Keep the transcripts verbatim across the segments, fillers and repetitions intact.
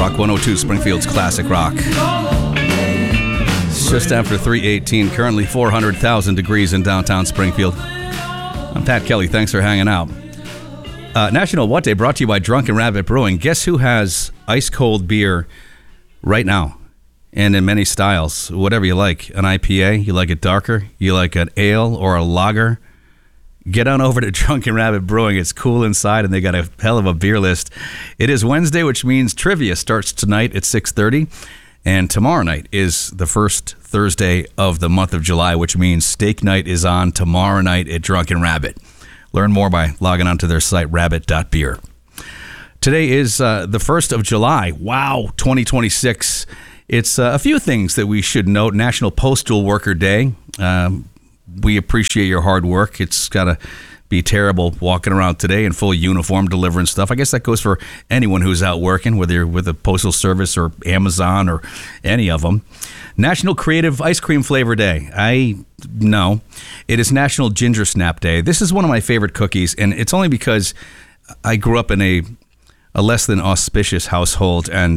Rock one oh two, Springfield's Classic Rock. It's just after three eighteen, currently four hundred thousand degrees in downtown Springfield. I'm Pat Kelly. Thanks for hanging out. Uh, National What Day brought to you by Drunken Rabbit Brewing. Guess who has ice-cold beer right now? And in many styles, whatever you like. An I P A, you like it darker, you like an ale or a lager. Get on over to Drunken Rabbit Brewing. It's cool inside, and they got a hell of a beer list. It is Wednesday, which means trivia starts tonight at six thirty. And tomorrow night is the first Thursday of the month of July, which means steak night is on tomorrow night at Drunken Rabbit. Learn more by logging onto their site, rabbit dot beer. Today is uh, the first of July. Wow, twenty twenty-six. It's uh, a few things that we should note. National Postal Worker Day. Um, we appreciate your hard work. It's got to be terrible walking around today in full uniform delivering stuff. I guess that goes for anyone who's out working, whether you're with the Postal Service or Amazon or any of them. National Creative Ice Cream Flavor Day. I know. It is National Ginger Snap Day. This is one of my favorite cookies, and it's only because I grew up in a, a less than auspicious household, and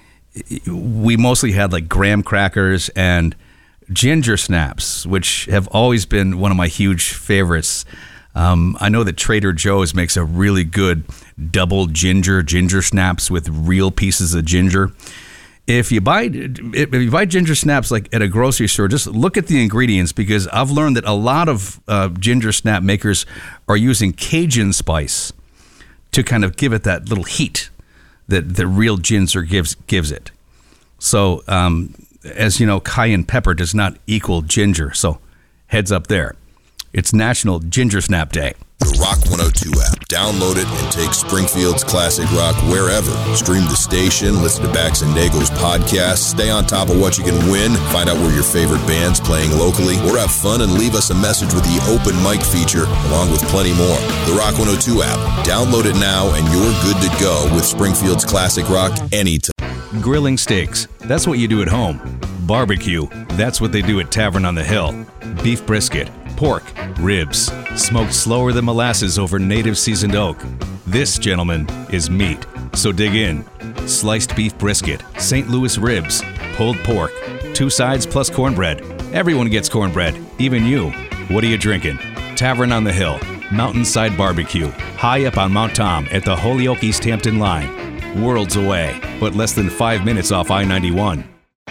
we mostly had like graham crackers and ginger snaps, which have always been one of my huge favorites. Um, I know that Trader Joe's makes a really good double ginger ginger snaps with real pieces of ginger. If you buy if you buy ginger snaps like at a grocery store, just look at the ingredients, because I've learned that a lot of uh, ginger snap makers are using Cajun spice to kind of give it that little heat that the real ginger gives gives it. So, um, as you know, cayenne pepper does not equal ginger. So, heads up there. It's National Ginger Snap Day. The Rock one oh two app. Download it and take Springfield's classic rock wherever. Stream the station, listen to Bax and Nagel's podcast, stay on top of what you can win, find out where your favorite band's playing locally, or have fun and leave us a message with the open mic feature, along with plenty more. The Rock one oh two app. Download it now and you're good to go with Springfield's classic rock anytime. Grilling steaks. That's what you do at home. Barbecue. That's what they do at Tavern on the Hill. Beef brisket. Pork, ribs, smoked slower than molasses over native seasoned oak. This, gentlemen, is meat. So dig in. Sliced beef brisket, Saint Louis ribs, pulled pork, two sides plus cornbread. Everyone gets cornbread, even you. What are you drinking? Tavern on the Hill, Mountainside Barbecue, high up on Mount Tom at the Holyoke East Hampton line. Worlds away, but less than five minutes off I ninety-one.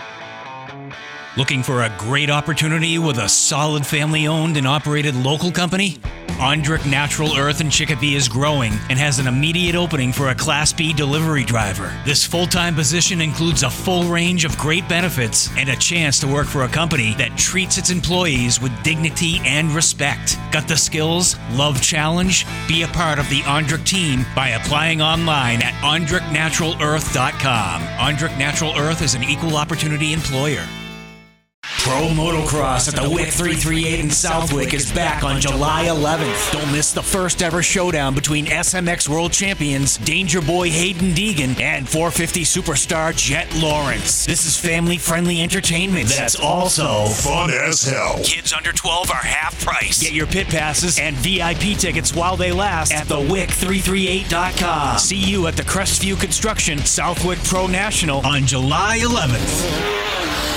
Looking for a great opportunity with a solid family-owned and operated local company? Ondrick Natural Earth in Chicopee is growing and has an immediate opening for a Class B delivery driver. This full-time position includes a full range of great benefits and a chance to work for a company that treats its employees with dignity and respect. Got the skills? Love challenge? Be a part of the Ondrick team by applying online at ondrick natural earth dot com. Ondrick Natural Earth is an equal opportunity employer. Pro Motocross at the W I C three thirty-eight in Southwick is back on July eleventh. Don't miss the first ever showdown between S M X World Champions Danger Boy Hayden Deegan and four fifty superstar Jet Lawrence. This is family-friendly entertainment that's also Fun as hell. Kids under twelve are half price. Get your pit passes and V I P tickets while they last at the W I C three thirty-eight dot com. See you at the Crestview Construction Southwick Pro National on July eleventh.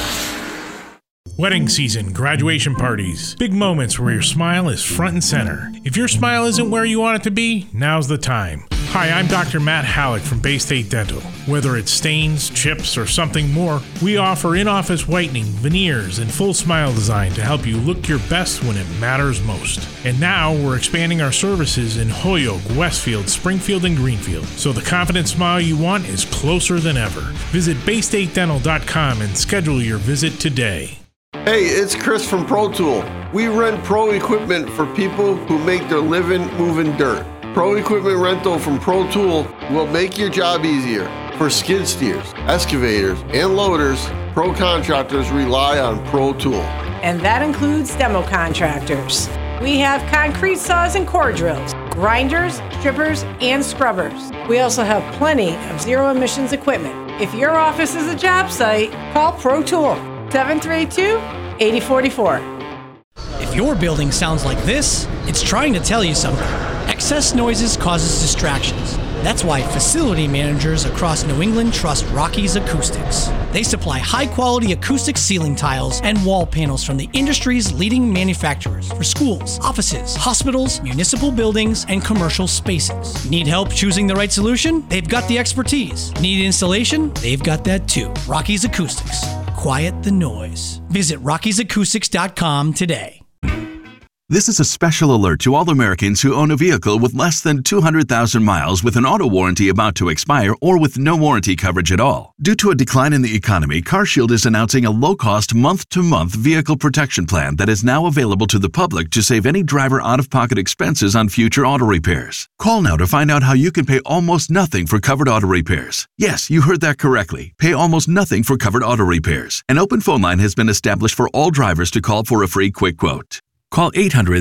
Wedding season, graduation parties, big moments where your smile is front and center. If your smile isn't where you want it to be, now's the time. Hi, I'm Doctor Matt Halleck from Bay State Dental. Whether it's stains, chips, or something more, we offer in-office whitening, veneers, and full smile design to help you look your best when it matters most. And now we're expanding our services in Holyoke, Westfield, Springfield, and Greenfield, so the confident smile you want is closer than ever. Visit bay state dental dot com and schedule your visit today. Hey, it's Chris from Pro Tool. We rent pro equipment for people who make their living moving dirt. Pro equipment rental from Pro Tool will make your job easier. For skid steers, excavators, and loaders, pro contractors rely on Pro Tool. And that includes demo contractors. We have concrete saws and core drills, grinders, strippers, and scrubbers. We also have plenty of zero emissions equipment. If your office is a job site, call Pro Tool. seven three two, eight zero four four. If your building sounds like this, it's trying to tell you something. Excess noises causes distractions. That's why facility managers across New England trust Rocky's Acoustics. They supply high-quality acoustic ceiling tiles and wall panels from the industry's leading manufacturers for schools, offices, hospitals, municipal buildings, and commercial spaces. Need help choosing the right solution? They've got the expertise. Need installation? They've got that too. Rocky's Acoustics. Quiet the noise. Visit rockies acoustics dot com today. This is a special alert to all Americans who own a vehicle with less than two hundred thousand miles with an auto warranty about to expire or with no warranty coverage at all. Due to a decline in the economy, CarShield is announcing a low-cost month-to-month vehicle protection plan that is now available to the public to save any driver out-of-pocket expenses on future auto repairs. Call now to find out how you can pay almost nothing for covered auto repairs. Yes, you heard that correctly. Pay almost nothing for covered auto repairs. An open phone line has been established for all drivers to call for a free quick quote. Call eight hundred